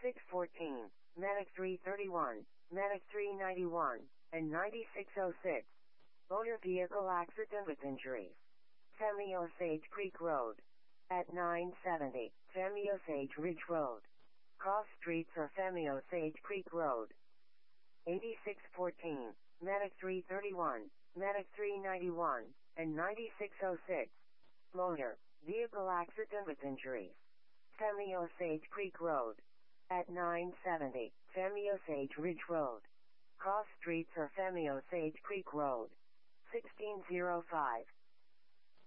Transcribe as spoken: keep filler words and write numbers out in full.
eighty-six fourteen, Medic three thirty-one, Medic three ninety-one, and ninety-six oh six. Motor vehicle accident with injuries. Temi Osage Creek Road. At nine seventy, Temi Osage Ridge Road. Cross streets are Temi Osage Creek Road. eighty-six fourteen, Medic three thirty-one, Medic three ninety-one, and ninety-six oh six. Motor vehicle accident with injuries. Temi Osage Creek Road. At nine seventy, Temi Osage Ridge Road. Cross streets are Temi Osage Creek Road. sixteen oh five,